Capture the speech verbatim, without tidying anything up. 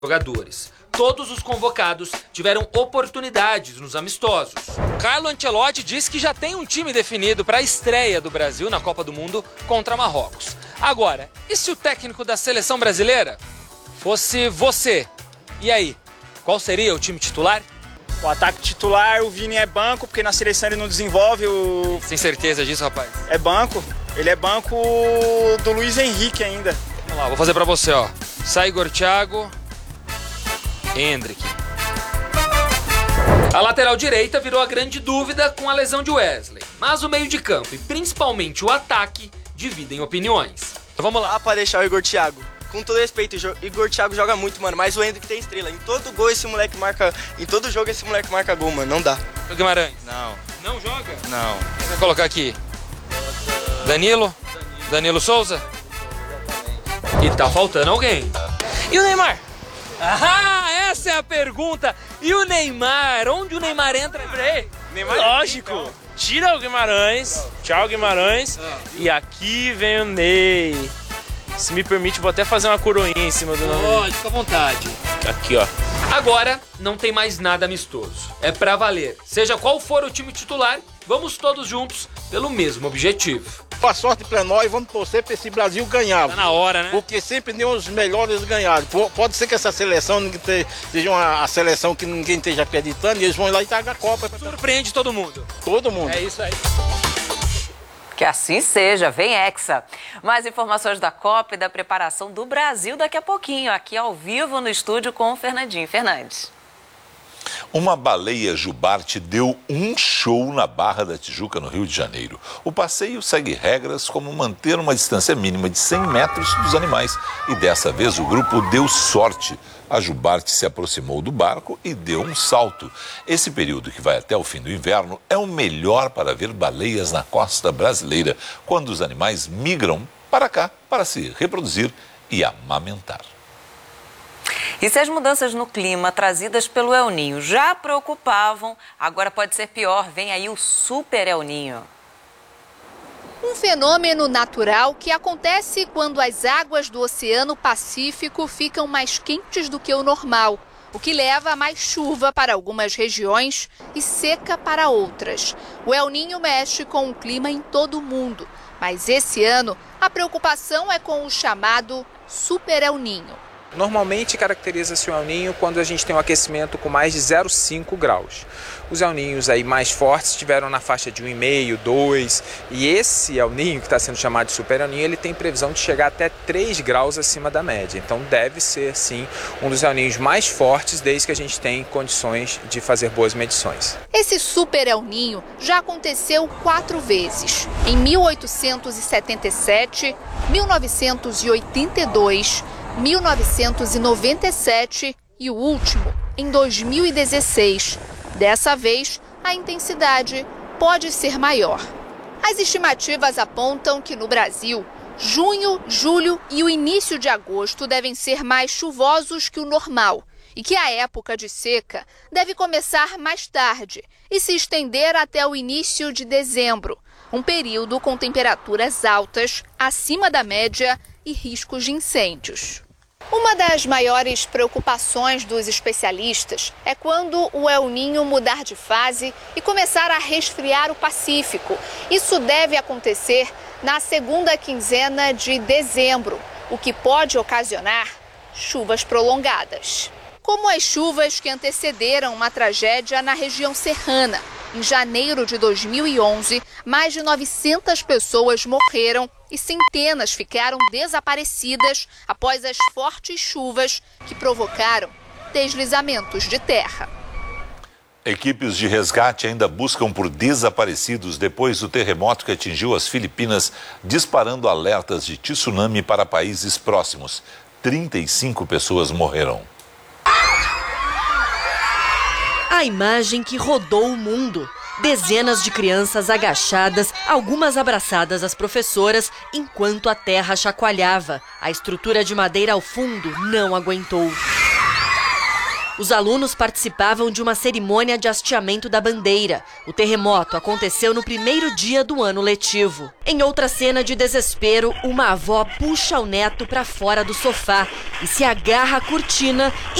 jogadores. Todos os convocados tiveram oportunidades nos amistosos. Carlo Ancelotti disse que já tem um time definido para a estreia do Brasil na Copa do Mundo contra Marrocos. Agora, e se o técnico da seleção brasileira fosse você? E aí, qual seria o time titular? O ataque titular, o Vini é banco, porque na seleção ele não desenvolve o... Sem certeza disso, rapaz? É banco. Ele é banco do Luiz Henrique ainda. Vamos lá, vou fazer pra você, ó. Sai Igor Thiago, Hendrick. A lateral direita virou a grande dúvida com a lesão de Wesley. Mas o meio de campo e principalmente o ataque dividem opiniões. Então vamos lá. Ah, pra deixar o Igor Thiago. Com todo respeito, o Igor Thiago joga muito, mano, mas o Hendrick tem estrela. Em todo gol esse moleque marca... Em todo jogo esse moleque marca gol, mano. Não dá. O Guimarães? Não. Não joga? Não. Quem vai colocar aqui? Danilo? Danilo Souza? E tá faltando alguém. E o Neymar? Ah, essa é a pergunta. E o Neymar? Onde o Neymar entra? Neymar, lógico. Tira o Guimarães. Tchau, Guimarães. E aqui vem o Ney. Se me permite, vou até fazer uma coroinha em cima do nome. Pode, fica à vontade. Aqui, ó. Agora, não tem mais nada amistoso. É pra valer. Seja qual for o time titular, vamos todos juntos pelo mesmo objetivo. Boa sorte pra nós, vamos torcer pra esse Brasil ganhar. Tá na hora, né? Porque sempre nem os melhores ganharam. Pode ser que essa seleção seja uma a seleção que ninguém esteja acreditando e eles vão lá e tragam a Copa. Surpreende todo mundo. Todo mundo. É isso aí. Que assim seja, vem Hexa. Mais informações da Copa e da preparação do Brasil daqui a pouquinho, aqui ao vivo no estúdio com o Fernandinho Fernandes. Uma baleia jubarte deu um show na Barra da Tijuca, no Rio de Janeiro. O passeio segue regras como manter uma distância mínima de cem metros dos animais. E dessa vez o grupo deu sorte. A jubarte se aproximou do barco e deu um salto. Esse período, que vai até o fim do inverno, é o melhor para ver baleias na costa brasileira, quando os animais migram para cá para se reproduzir e amamentar. E se as mudanças no clima trazidas pelo El Ninho já preocupavam, agora pode ser pior. Vem aí o Super El Ninho. Um fenômeno natural que acontece quando as águas do Oceano Pacífico ficam mais quentes do que o normal, o que leva a mais chuva para algumas regiões e seca para outras. O El Ninho mexe com o clima em todo o mundo, mas esse ano a preocupação é com o chamado Super El Ninho. Normalmente caracteriza-se o El Ninho quando a gente tem um aquecimento com mais de zero vírgula cinco graus. Os El Ninhos aí mais fortes estiveram na faixa de um vírgula cinco, dois, e esse El Ninho, que está sendo chamado de Super El Ninho, ele tem previsão de chegar até três graus acima da média. Então deve ser, sim, um dos El Ninhos mais fortes desde que a gente tem condições de fazer boas medições. Esse Super El Ninho já aconteceu quatro vezes, em mil oitocentos e setenta e sete, mil novecentos e oitenta e dois, mil novecentos e noventa e sete e o último em dois mil e dezesseis. Dessa vez, a intensidade pode ser maior. As estimativas apontam que no Brasil, junho, julho e o início de agosto devem ser mais chuvosos que o normal e que a época de seca deve começar mais tarde e se estender até o início de dezembro, um período com temperaturas altas, acima da média e riscos de incêndios. Uma das maiores preocupações dos especialistas é quando o El Ninho mudar de fase e começar a resfriar o Pacífico. Isso deve acontecer na segunda quinzena de dezembro, o que pode ocasionar chuvas prolongadas. Como as chuvas que antecederam uma tragédia na região serrana. Em janeiro de dois mil e onze, mais de novecentas pessoas morreram e centenas ficaram desaparecidas após as fortes chuvas que provocaram deslizamentos de terra. Equipes de resgate ainda buscam por desaparecidos depois do terremoto que atingiu as Filipinas, disparando alertas de tsunami para países próximos. trinta e cinco pessoas morreram. A imagem que rodou o mundo. Dezenas de crianças agachadas, algumas abraçadas às professoras, enquanto a terra chacoalhava. A estrutura de madeira ao fundo não aguentou. Os alunos participavam de uma cerimônia de hasteamento da bandeira. O terremoto aconteceu no primeiro dia do ano letivo. Em outra cena de desespero, uma avó puxa o neto para fora do sofá e se agarra à cortina